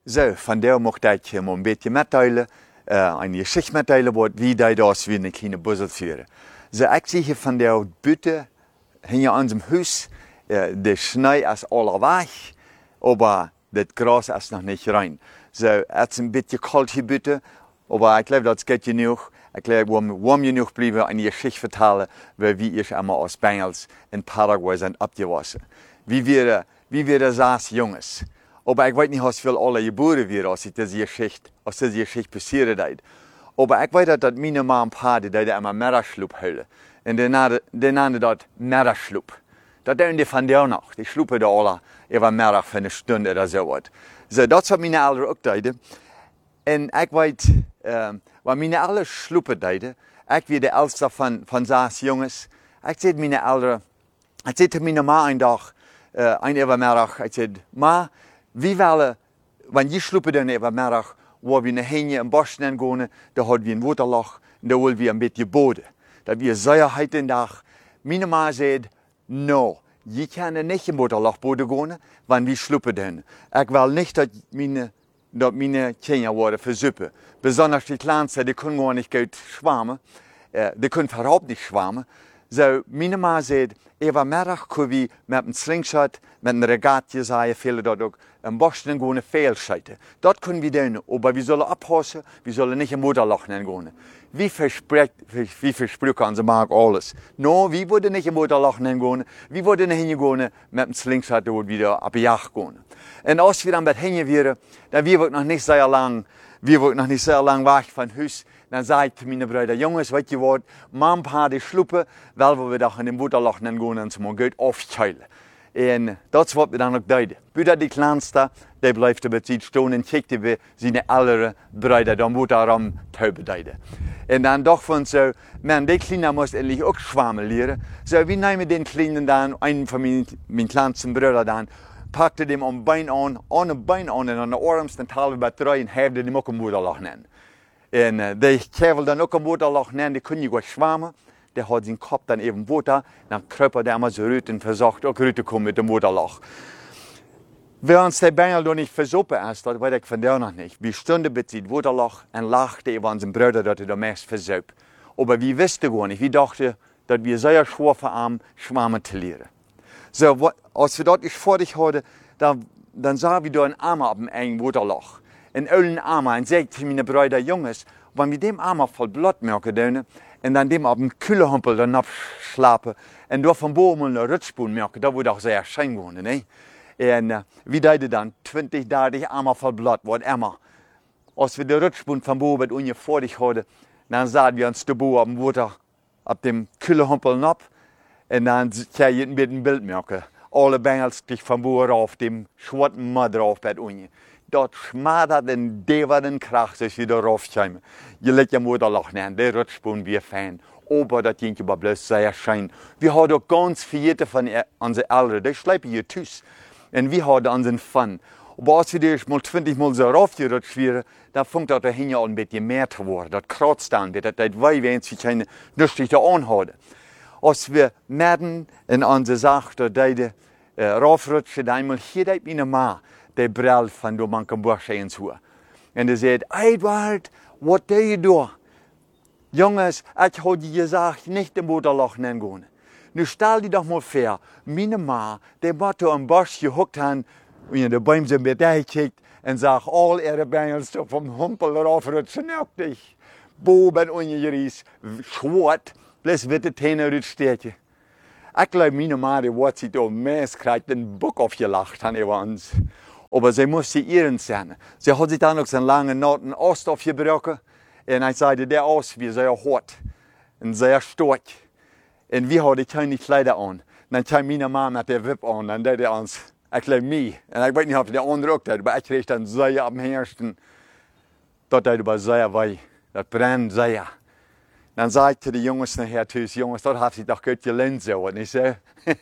So, von der möchte ich mal ein bisschen mitteilen, eine Geschichte mitteilen, wie das wie eine kleine Puzzle führen. So, ich sehe von der Bütte hier an unserem Haus, der Schnee ist alle weg, aber das Gras ist noch nicht rein. So, es ist ein bisschen kalt hier Bütte, aber ich glaube, das geht genug. Ich glaube, warm genug bleiben, eine Geschichte vertellen, wie ich einmal aus Bengals in Paraguay sind abgewaschen. Wie wir saß Jungs. Aber ich weiß nicht, was viel alle geboren werden, als diese Geschichte passiert ist. Aber ich weiß, dass meine Mama und Papa, die immer Meerschlup holen. Und die nennen das Meerschlup. Das tun die von der noch. Die schlupen da alle über Mittag für eine Stunde oder so was. So, das hat meine Eltern auch getan. Und ich weiß, weil meine Eltern schlupen deden, ich bin der Älteste von 6 Jungs. Ich sagte meine Eltern, ich sagte meine Mama einen Tag, ein Mittag, ich sagte, Ma, wie wollen, wenn je schlupen dan über Mittag, wo wir nachher im Bos gehen, da haben wir ein Waterloch, und da wollen wir ein bisschen Boden. Da wir Sicherheit den Tag. Meine Mama sagt, no, je können nicht im Waterloch Boden gehen, wenn wir schlupen dan. Ich will nicht, dass meine Kinder worden versuppen. Besonders die Kleinsten, die können gar nicht gut schwammen. Die können überhaupt nicht schwammen. So, meine Mama sagt, über Mittag können wir mit einem Slingshot, mit einem Regatta, sagen viele dort auch, im Boston gehen, fehlschalten. Dort können wir tun, aber wir sollen abpassen, wir sollen nicht im Motorloch gehen. Wie versprechen unser Markt alles? No, wir würden nicht im Motorloch gehen, wir würden nicht hingehen, mit dem Slingshot dort wieder ab Jagd gehen. Und als wir dann mit hingehen wären, dann wir noch nicht sehr lang weg von Haus. Dann sagte meine Brüder, Jungs, weißt du was, Mama hat die Schluppe, weil wir doch in dem Motorloch gehen und zum Geld aufteilen. Und das ist, was wir dann auch deuten. Büder die Kleinste, der bleibt über sich stehen und kijkt über seine älteren Brüder, dann muss er am Taube deuten. Und dann doch von so, man, der Kleine muss endlich auch schwammen lernen. So, wir nehmen den Kleinen dann, einen von meinen kleinsten Brüdern dann, packte dem am Bein an und an der armsten Teil über 3 und hefte dem auch im Motorloch nennen. Und der Kerl dann auch im Motorloch nennen, die können nicht schwammen. Der hat seinen Kopf dann eben Water, dann kröpert er immer so rüt und versucht auch rüt zu kommen mit dem Motorloch. Wer uns der Bengel noch nicht versuppen ist, das weiß ich von der noch nicht. Wir standen bei dem Motorloch und lachten über unseren Bruder, dass er da meist versucht. Aber wir wussten gar nicht, wir dachten, dass wir sehr schwer verarmen, schwammen zu lernen. So, als wir dort fertig hatten, dann sahen wir da einen Arm auf dem engen Motorloch. Ein ölen Arm, und sagte meine Brüder, Jungs, wenn wir dem Arm voll Blut merken, und dann dem auf dem Kühlehumpel dann abschlafen, und da von Boden eine Rutschspur merken, da wurde auch sehr schön geworden, ne? Und wir deuten dann 20, 30 Arme voll Blut, was immer. Als wir die Rutschspur von Boden mit uns fertig hatten, dann sahen wir uns da auf dem Wasser, auf dem Kühlehumpel ab, und dann kann ich ein Bild merken. Alle Bengels sich von Boden auf dem schwarzen Mud drauf bei uns. Dort schmattert und devert und kracht, als wir da raufkommen. Je legt ja Motorloch nehmen, der Rutschspur wir fein. Aber das ging aber bloß sehr schön. Wir haben auch ganz viele von unseren Eltern, die schleifen hier Tüß. Und wir haben unseren Fun. Aber als wir das mal 20 Mal so raufgerutscht wären, dann fängt das dahin an ein bisschen mehr zu werden. Das kratzt dann, das weh, wenn sie keine Nüsse anhaben. Als wir mitten in unsere Sache raufrutschen, einmal hier hat meine Mama der Brill von der Mankenbursche ins Haar. Und er sagt, Edward, was tust du? Jungs, ich habe dir gesagt, nicht im Motorloch gehen. Nu stell dir doch mal vor, meine Mama, der Motto am Bosch gehuckt hat, und in der Bäume sind mir da gekickt und sagt, all ihre Bengels vom Humpel raufrutschen, auch dich. Boben ungeries, schwart, bloß wird die Täne rutschstädte. Ich glaube, meine Mama, die hat sich da meist kriegt den Bock aufgelacht an über uns. Aber sie musste ihren sein. Sie hat sich dann noch so einen langen Noten Ost aufgebrochen. Und ich sagte, der Ost war sehr hart und sehr stark. Und wir hatten keine Kleider an. Dann kam meine Mama mit der Wip an, dann hat er uns, ich glaube, mich. Und ich weiß nicht, ob der andere auch hat, aber ich kriegte dann sehr am Herzen. Das hat aber sehr weh. Das brennt sehr. Dann sagte die Jungs nachher zu uns, Jungs, das hat sich doch gut gelernt, so. Und ich so,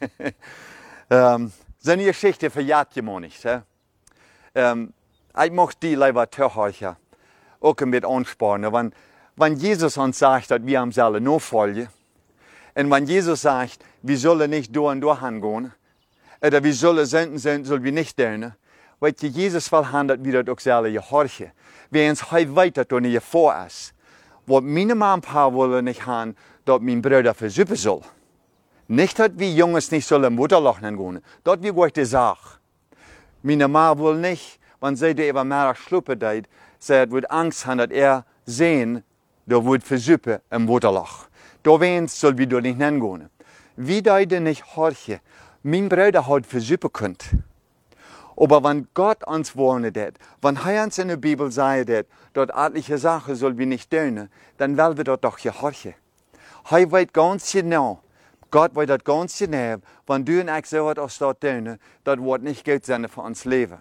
so eine Geschichte verjagt jemand nicht. So. Ich möchte die lieber zuhören, auch mit anspornen. Wenn Jesus uns sagt, dass wir ihm sollen nachfolgen, und wenn Jesus sagt, wir sollen nicht durch und durch hingehen, oder wir sollen senden, sollen wir nicht tun, weet je, Jesus wil gaan dat we dat ook zelf gehorchen. Wens hij weet dat er niet voor is. Wat mijn ma en pa willen niet gaan, dat mijn broeder verzuipen zal. Niet dat we jongens niet zullen moederlachen gaan, dat we wordt de zaak. Mijn ma wil niet, want zij de even meer sloepen deed, zij wordt angst hebben dat zien, dat wordt verzuipen en moederlach. Daar wens zullen we door niet heen gaan. Wie deed niet horchen, mijn broeder had verzuipen kunt. Aber wenn Gott uns warnet hat, wenn er uns in der Bibel sagt, dass etliche Sachen soll wir nicht tun, dann wollen wir dort doch gehorchen. Er weiß ganz genau, Gott weiß das ganz genau, wenn du und ich so etwas dort tun, das wird nicht gut sein für uns Leben.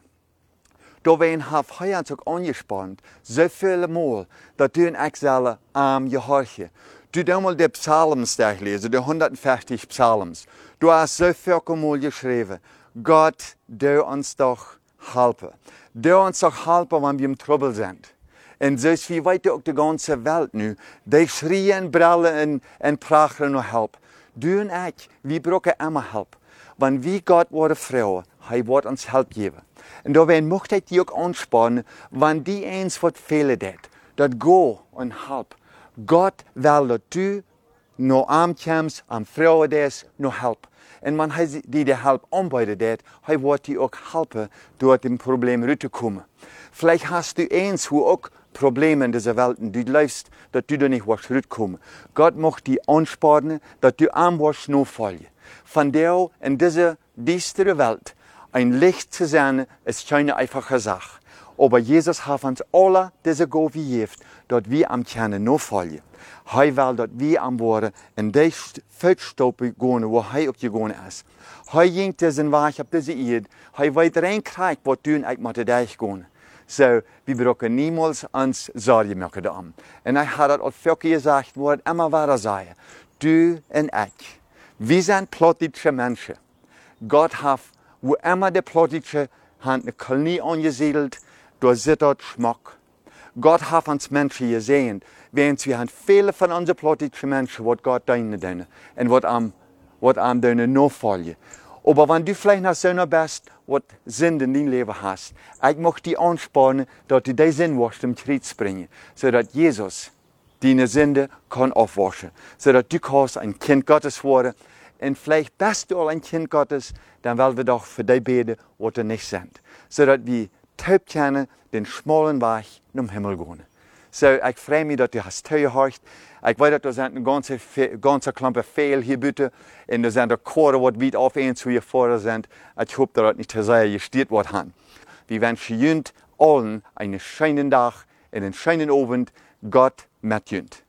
Da werden er uns auch angespannt, so viele Mal, dass du und ich sollen gehorchen. Du hast mal die Psalms durchlesen, die 150 Psalms. Du hast so viele Mal geschrieben, Gott, du uns doch helfen. Du uns doch helfen, wenn wir im Trouble sind. Und so ist wie weit auch die ganze Welt nu. Die schreien, brüllen und prachen nur Hilfe. Du und ich, wir brauchen immer Hilfe. Wenn wir Gott worden Frauen, er wird uns Hilfe geben. Und da möchte ich die auch anspannen, wenn die eins was fehlen hat, dass go und help. Gott will, dass du noch ankommst, an Frauen des, noch Hilfe. Und wenn er die Hilfe anbietet, er wird dir auch helfen, durch dem Problem rauszukommen. Vielleicht hast du eins, wo auch Probleme in dieser Welt, und du läufst, dass du da nicht rauskommen. Gott möchte dich anspannen, dass du anwärts nachfolgen. Von der in dieser düsteren Welt ein Licht zu sein, ist keine einfache Sache. Aber Jesus hat uns alle diese Gabe gegeben, dass wir am Kern nachfolgen. Er will, dass wir am Worden in die Fußstapfen gehen, wo er auch gegangen ist. Er ging diesen Weg auf diese Erde. Er wird reinkriegen, was du und ich mit dich gehen. So, wir brauchen niemals uns Sorgen machen darum. Und ich habe das auch viel gesagt, wird immer weiter sagen. Du und ich, wir sind politische Menschen. Gott hat, wo immer die politische hat eine Kolonie angesiedelt, da sitzt dort Schmuck. Gott hat uns Menschen gesehen, während wir haben viele von unseren politischen Menschen, was Gott deinen und was am deinen nachfolgen. Aber wenn du vielleicht noch so bist, was Sinn in dein Leben hast, ich möchte dich anspannen, dass du diesen Sinn wirst im Kreuz bringen, sodass Jesus deine Sünde kann aufwaschen, sodass du kannst ein Kind Gottes werden. Und vielleicht bist du ein Kind Gottes, dann wollen wir doch für die beten, was wir nicht sind, sodass wir taub können, den schmalen Weg zum Himmel gehen. So, ich freue mich, dass du hast zugehört. Ich weiß, dass da sind eine ganze Klampe Fehl hier bitte. Und da sind Chore, die weit auf eins zu hier vorne sind. Ich hoffe, dass das nicht zu sehr gestiert wird. Wir wünschen allen einen schönen Tag, einen schönen Abend. Gott mit uns.